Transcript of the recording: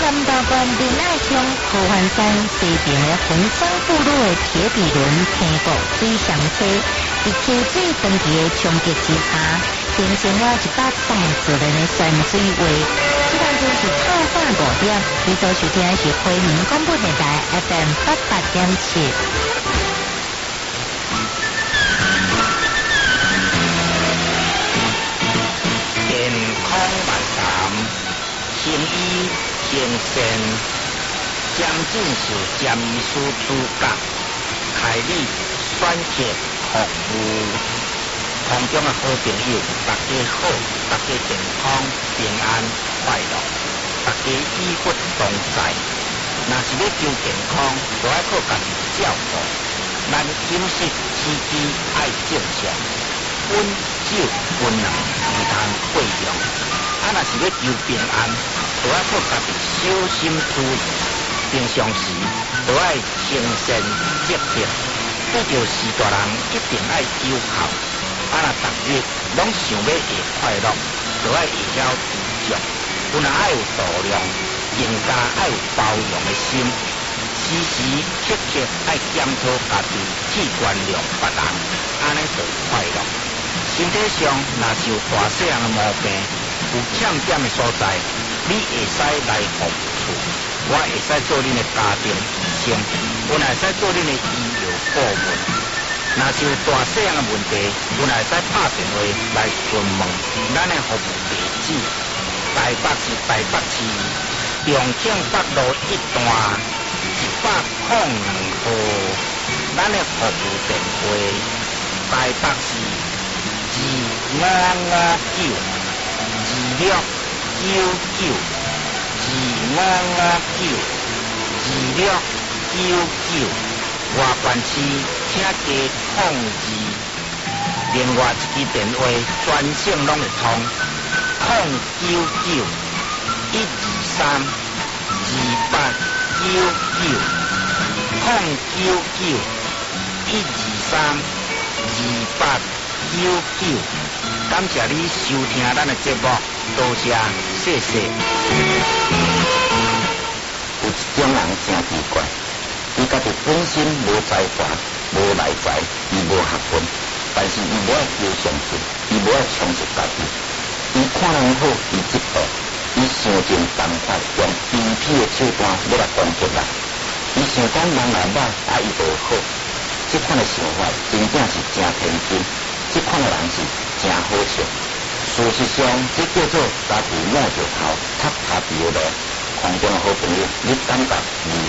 南道县仁爱乡河环山西边的红山部落的铁皮轮天国水上车，伫溪水长期的冲击之下，形成了130人的山水画。即当就是透早5点，你所收听的是花莲广播电台 FM 88.7。 健康万谈，行医行善，江进士江医师主讲，开立选择服务。空中的好朋友，大家好，大家健康平安快乐，大家医骨同在。若是要求健康，就要靠家己照顾。咱饮食起居爱正常，温酒温凉唔通过量。若是要求平安，就要靠家己小心注意。平常时就要清善积德，对着士大人一定爱友好。若逐日拢想要会快乐，就要会晓知足。有若爱有度量，更加爱有包容的心，时时刻刻爱检讨家己去原谅别人，安尼就快乐。身体上若是有大细项的毛病，有欠点的所在，你会使来服务，我会使做恁的家庭医生，我会使做恁的医疗顾问。若是有大细项的问题，阮会使打电话来询问咱的服务地址。台北市台北市重庆北路1段102号，咱的服务电话台北市2559 2699 2559 2699，外县市请加02，另外一支电话专线拢会通，099 123 2899 099 123 2899。感谢你收听咱的节目，多谢，谢谢。 有一种人真奇怪。伊家己本身无才华，无内在，伊无学问，但是伊无爱求上进，伊无爱充实家己。伊看人好，伊嫉妒，伊想尽办法用卑鄙的手段要来攻击人。伊想讲人若歹，伊就好。这款的想法真正是真天真，这款的人是真好笑。事实上，这叫做家己摸着头，踢下地的路。空中的好朋友，你感觉如